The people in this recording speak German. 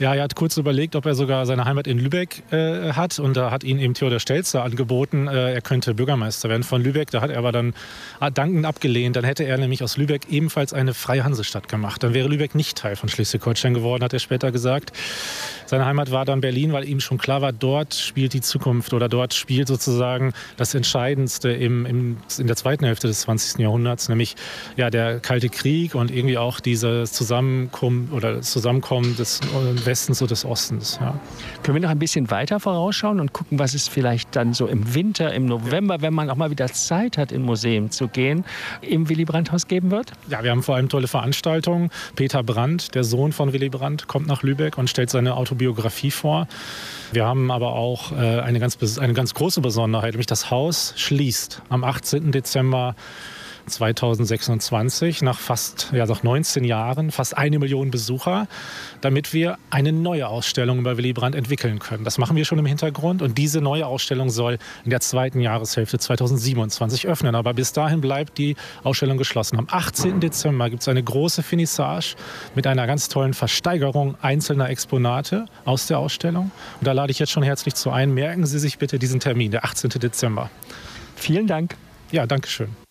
Ja, er hat kurz überlegt, ob er sogar seine Heimat in Lübeck hat. Und da hat ihn eben Theodor Steltzer angeboten, er könnte Bürgermeister werden von Lübeck. Da hat er aber dann dankend abgelehnt. Dann hätte er nämlich aus Lübeck ebenfalls eine freie Hansestadt gemacht. Dann wäre Lübeck nicht Teil von Schleswig-Holstein geworden, hat er später gesagt. Seine Heimat war dann Berlin, weil ihm schon klar war, dort spielt die Zukunft oder dort spielt sozusagen das Entscheidendste in der zweiten Hälfte des 20. Jahrhunderts, nämlich ja, der Kalte Krieg und irgendwie auch dieses Zusammenkommen des Westens und des Ostens. Ja. Können wir noch ein bisschen weiter vorausschauen und gucken, was es vielleicht dann so im Winter, im November, wenn man auch mal wieder Zeit hat, in Museen zu gehen, im Willy-Brandt-Haus geben wird? Ja, wir haben vor allem tolle Veranstaltungen. Peter Brandt, der Sohn von Willy Brandt, kommt nach Lübeck und stellt seine Autobiografie vor. Wir haben aber auch eine ganz große Besonderheit, nämlich das Haus schließt am 18. Dezember 2026, nach 19 Jahren, fast 1 Million Besucher, damit wir eine neue Ausstellung über Willy Brandt entwickeln können. Das machen wir schon im Hintergrund und diese neue Ausstellung soll in der zweiten Jahreshälfte 2027 öffnen. Aber bis dahin bleibt die Ausstellung geschlossen. Am 18. Dezember gibt es eine große Finissage mit einer ganz tollen Versteigerung einzelner Exponate aus der Ausstellung. Und da lade ich jetzt schon herzlich zu ein. Merken Sie sich bitte diesen Termin, der 18. Dezember. Vielen Dank. Ja, danke schön.